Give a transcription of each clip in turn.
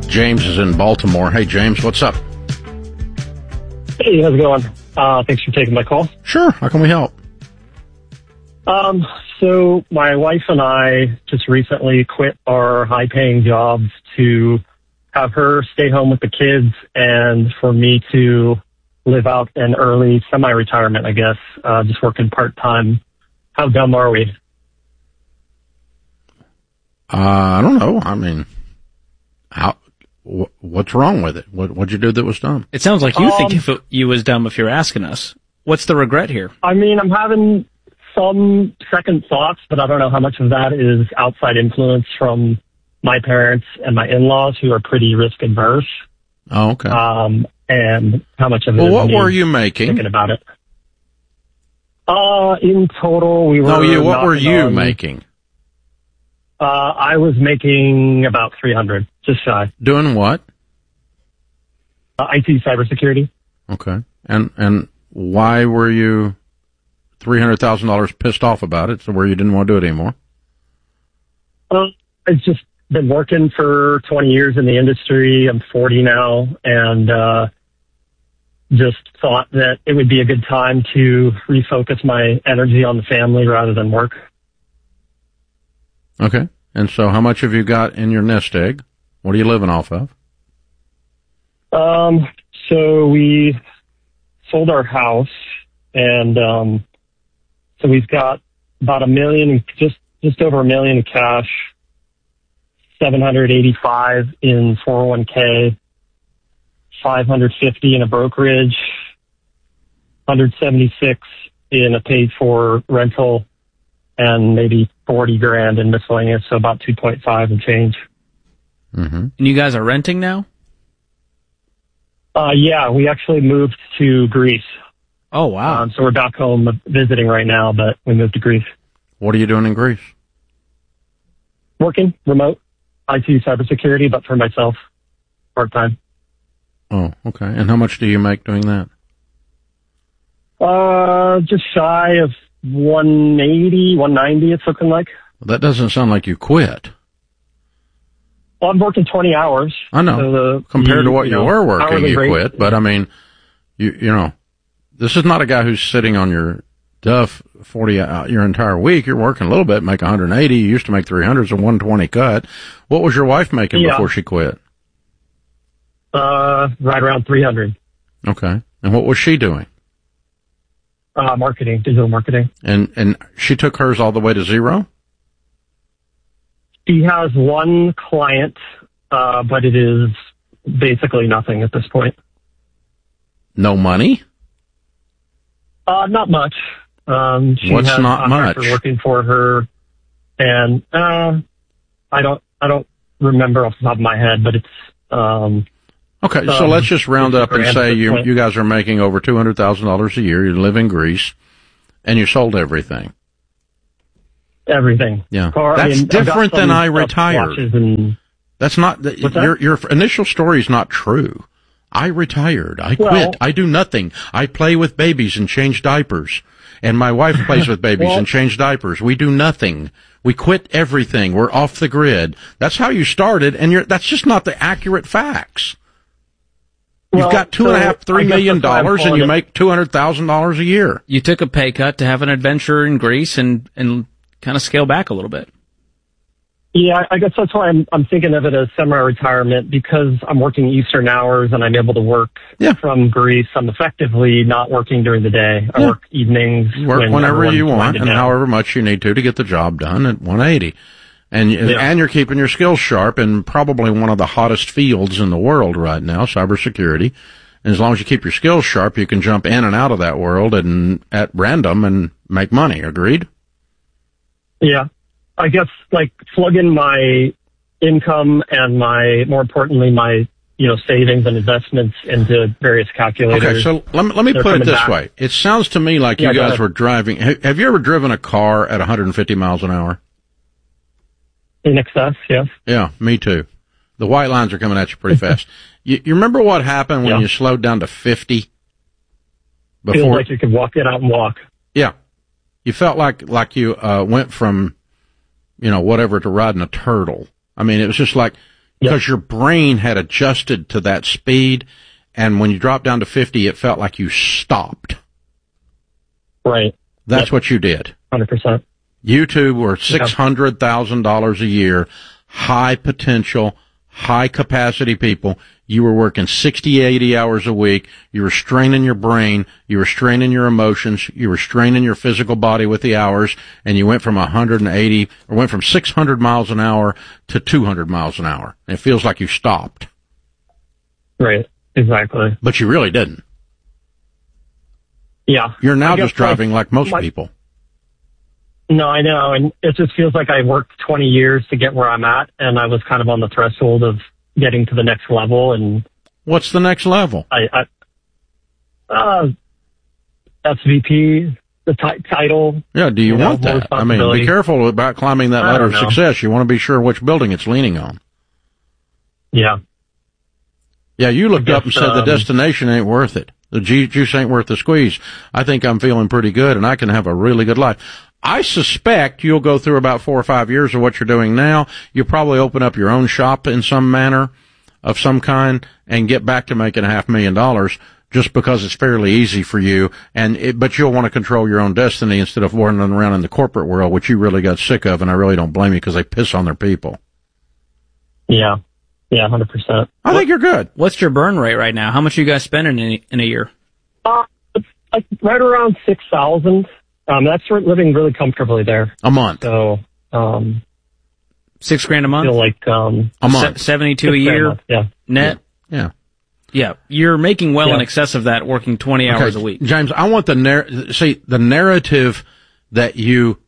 James is in Baltimore. Hey, James, what's up? Hey, how's it going? Thanks for taking my call. Sure. How can we help? So my wife and I just recently quit our high-paying jobs to have her stay home with the kids and for me to live out an early semi-retirement, I guess, just working part-time. How dumb are we? I don't know. I mean, what's wrong with it? What'd you do that was dumb? It sounds like you think you was dumb if you're asking us. What's the regret here? I mean, I'm having some second thoughts, but I don't know how much of that is outside influence from my parents and my in-laws who are pretty risk adverse. Oh, okay. And how much of it well, is what me were you making? thinking about it. In total, we were... No, what were you making? I was making about $300, just shy. Doing what? IT cybersecurity. Okay. And why were you $300,000 pissed off about it, so where you didn't want to do it anymore? It's just been working for 20 years in the industry. I'm 40 now, and just thought that it would be a good time to refocus my energy on the family rather than work. Okay. And so how much have you got in your nest egg? What are you living off of? So we sold our house, and so we've got about $1 million, just over $1 million in cash, $785 in 401k, $550 in a brokerage, $176 in a paid-for rental, and maybe $40,000 in miscellaneous, so about 2.5 and change. Mm-hmm. And you guys are renting now? Yeah, we actually moved to Greece. Oh, wow. So we're back home visiting right now, but we moved to Greece. What are you doing in Greece? Working, remote, IT cybersecurity, but for myself, part-time. Oh, okay. And how much do you make doing that? Just shy of 180, 190, it's looking like. Well, that doesn't sound like you quit. Well, I'm working 20 hours. I know. So compared to what you were working, you quit. But I mean, you know, this is not a guy who's sitting on your duff 40 your entire week. You're working a little bit, make 180. You used to make 300, so 120 cut. What was your wife making before she quit? Right around 300. Okay. And what was she doing? Marketing, digital marketing. And she took hers all the way to zero? She has one client, but it is basically nothing at this point. No money? Not much. She What's has not much? Working for her, and I don't remember off the top of my head, but it's okay. So let's just round up and say you guys are making over $200,000 a year. You live in Greece, and you sold everything. Everything. Yeah, that's different than I retired. That's not your initial story is not true. I retired. I quit. I do nothing. I play with babies and change diapers. And my wife plays with babies and change diapers. We do nothing. We quit everything. We're off the grid. That's how you started, and that's just not the accurate facts. You've got $2.5–3 million, and you make $200,000 a year. You took a pay cut to have an adventure in Greece and kind of scale back a little bit. Yeah, I guess that's why I'm thinking of it as semi-retirement, because I'm working Eastern hours and I'm able to work from Greece. I'm effectively not working during the day. I work evenings. Work whenever you want and however much you need to get the job done at 180. And you're keeping your skills sharp in probably one of the hottest fields in the world right now, cybersecurity. And as long as you keep your skills sharp, you can jump in and out of that world and at random and make money. Agreed? Yeah. I guess, like, plug in my income and more importantly, my, savings and investments into various calculators. Okay, so let me put it this way. It sounds to me like you guys were driving. Have you ever driven a car at 150 miles an hour? In excess, yes. Yeah, me too. The white lines are coming at you pretty fast. You remember what happened when you slowed down to 50? Feels like you could get out and walk. Yeah. You felt like you went from, whatever to riding a turtle. I mean, it was just like because your brain had adjusted to that speed, and when you dropped down to 50, it felt like you stopped. Right. That's what you did. 100%. You two were $600,000 a year, high potential, high capacity people. You were working 60, 80 hours a week. You were straining your brain. You were straining your emotions. You were straining your physical body with the hours. And you went from 600 miles an hour to 200 miles an hour. And it feels like you stopped. Right. Exactly. But you really didn't. Yeah. You're now just driving like most people. No, I know. And it just feels like I worked 20 years to get where I'm at. And I was kind of on the threshold of getting to the next level. And what's the next level? SVP, the title. Yeah. Do you want that? I mean, be careful about climbing that ladder of success. You want to be sure which building it's leaning on. Yeah. Yeah. You looked up and said the destination ain't worth it. The juice ain't worth the squeeze. I think I'm feeling pretty good and I can have a really good life. I suspect you'll go through about 4 or 5 years of what you're doing now. You'll probably open up your own shop in some manner of some kind and get back to making $500,000 just because it's fairly easy for you. But you'll want to control your own destiny instead of running around in the corporate world, which you really got sick of. And I really don't blame you because they piss on their people. Yeah. Yeah, 100%. I think you're good. What's your burn rate right now? How much are you guys spending in a year? It's like right around $6,000. That's living really comfortably there. A month. So, $6,000 a month? I feel like, a month. 72 a year? Yeah. Net? Yeah. Yeah. You're making well in excess of that working 20 hours a week. James, I want the narrative that you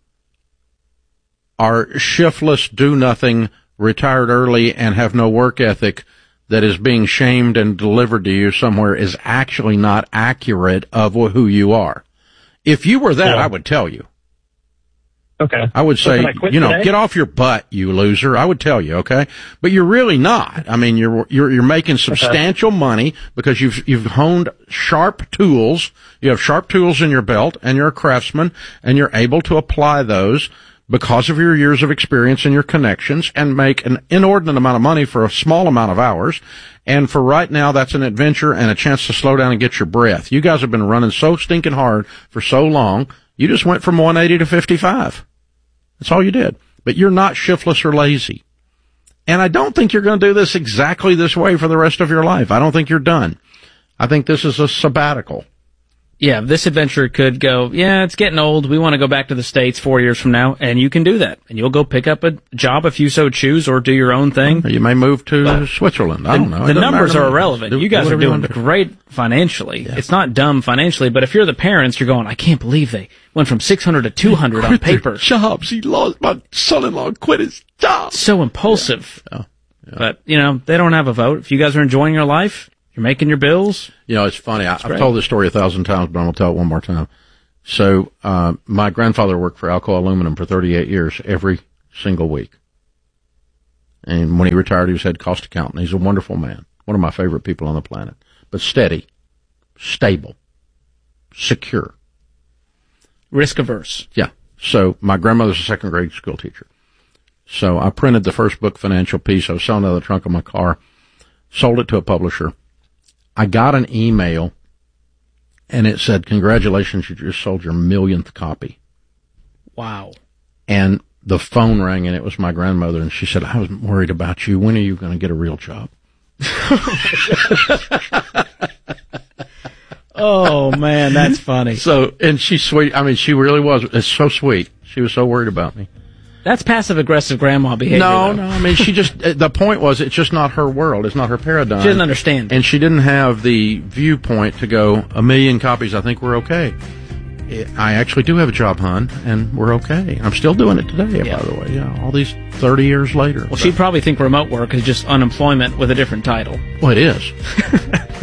are shiftless, do nothing, retired early, and have no work ethic that is being shamed and delivered to you somewhere is actually not accurate of who you are. If you were that, I would tell you. Okay. I would say, get off your butt, you loser. I would tell you, okay? But you're really not. I mean, you're making substantial money because you've honed sharp tools. You have sharp tools in your belt and you're a craftsman and you're able to apply those because of your years of experience and your connections and make an inordinate amount of money for a small amount of hours. And for right now, that's an adventure and a chance to slow down and get your breath. You guys have been running so stinking hard for so long. You just went from 180 to 55. That's all you did. But you're not shiftless or lazy. And I don't think you're going to do this exactly this way for the rest of your life. I don't think you're done. I think this is a sabbatical. Yeah, this adventure could go, it's getting old. We want to go back to the States 4 years from now, and you can do that. And you'll go pick up a job if you so choose or do your own thing. You may move to Switzerland. I don't know. The numbers are irrelevant. You guys are doing great financially. Yeah. It's not dumb financially, but if you're the parents, you're going, I can't believe they went from 600 to 200 on paper. Jobs. He lost. My son-in-law quit his job. So impulsive. Yeah. But, they don't have a vote. If you guys are enjoying your life, you're making your bills. It's funny. I've told this story 1,000 times, but I'm going to tell it one more time. So, my grandfather worked for Alcoa Aluminum for 38 years, every single week. And when he retired, he was head cost accountant. He's a wonderful man. One of my favorite people on the planet. But steady, stable, secure. Risk averse. Yeah. So, my grandmother's a second grade school teacher. So, I printed the first book, Financial Peace. I was selling it out of the trunk of my car, sold it to a publisher. I got an email, and it said, congratulations, you just sold your millionth copy. Wow. And the phone rang, and it was my grandmother, and she said, I was worried about you. When are you going to get a real job? Oh, man, that's funny. So, and she's sweet. I mean, she really was. It's so sweet. She was so worried about me. That's passive-aggressive grandma behavior. No. I mean, the point was, it's just not her world. It's not her paradigm. She doesn't understand. And she didn't have the viewpoint to go, 1 million copies, I think we're okay. I actually do have a job, hon, and we're okay. I'm still doing it today, by the way. Yeah, all these 30 years later. Well, she'd probably think remote work is just unemployment with a different title. Well, it is.